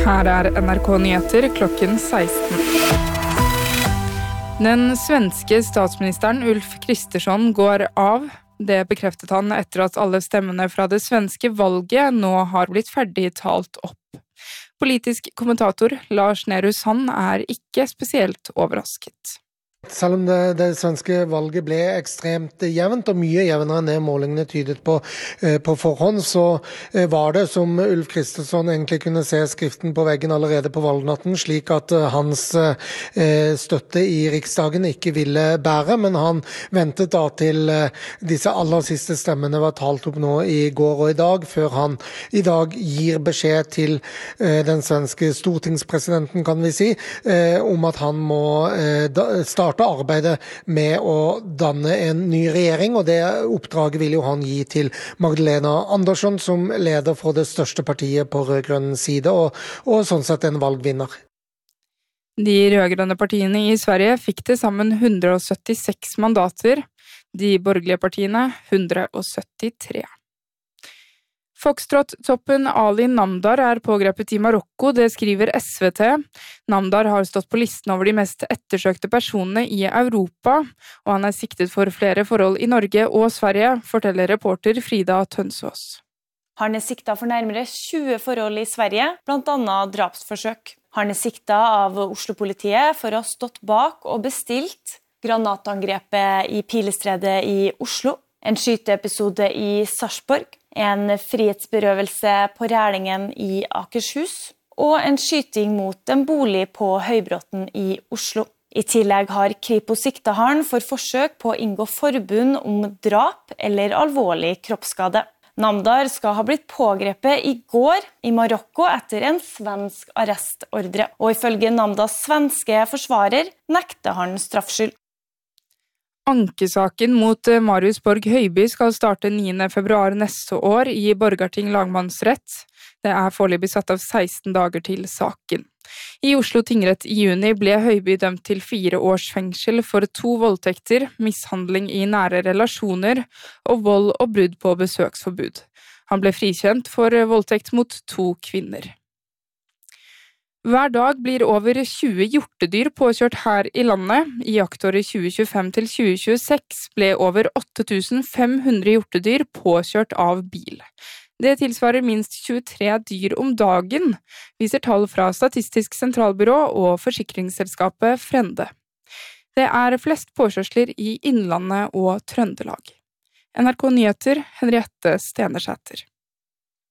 Her NRK Nyheter klokken 16. Den svenske statsministeren Ulf Kristersson går av. Det bekreftet han etter at alle stemmene fra det svenske valget nå har blitt ferdig talt opp. Politisk kommentator Lars Nehru Sand ikke spesielt overrasket. Selv om det svenske valget ble ekstremt jevnt, og mye jevnere enn det målingene tydet på forhånd, så var det, som Ulf Kristersson egentlig kunne se skriften på veggen allerede på valgnatten, slik at hans støtte i Riksdagen ikke ville bære, men han ventet da til disse aller siste stemmene var talt opp nå i går og i dag, før han i dag gir beskjed til den svenske stortingspresidenten, kan vi si, om at han må starte arbeidet med å danne en ny regjering, og det oppdraget vil jo han gi til Magdalena Andersson som leder for det største partiet på rød-grønn side, og sånn sett en valgvinner. De rød-grønne partiene i Sverige fikk til sammen 176 mandater, de borgerlige partiene 173. Foxtrot-toppen Ali Namdar pågrepet i Marokko, det skriver SVT. Namdar har stått på listen over de mest ettersøkte personene i Europa, og han siktet for flere forhold i Norge og Sverige, forteller reporter Frida Tønsås. Han siktet for nærmere 20 forhold i Sverige, blant annet drapsforsøk. Han siktet av Oslo-politiet for å ha stått bak og bestilt granatangrepet i Pilestredet i Oslo, en skyteepisode i Sarpsborg, en frihetsberøvelse på Rælingen i Akershus og en skyting mot en bolig på Høybråten i Oslo. I tillegg har Kripos siktet han for forsøk på å inngå forbund om drap eller alvorlig kroppsskade. Namdar skal ha blitt pågrepet i går i Marokko etter en svensk arrestordre, og ifølge Namdars svenske forsvarer nekter han straffskyld. Ankesaken mot Marius Borg Høiby skal starte 9. februar neste år i Borgarting lagmannsrett. Det foreløpig satt av 16 dager til saken. I Oslo tingrett i juni ble Høiby dømt til 4 års fengsel for 2 voldtekter, mishandling i nære relasjoner og vold og brudd på besøksforbud. Han ble frikjent for voldtekt mot 2 kvinner. Hver dag blir over 20 hjortedyr påkjørt her i landet. I jaktåret 2025 til 2026 ble over 8500 hjortedyr påkjørt av bil. Det tilsvarer minst 23 dyr om dagen, viser tall fra Statistisk sentralbyrå og forsikringsselskapet Frende. Det flest påkjørsler i Innlandet og Trøndelag. NRK Nyheter, Henriette Stenersæter.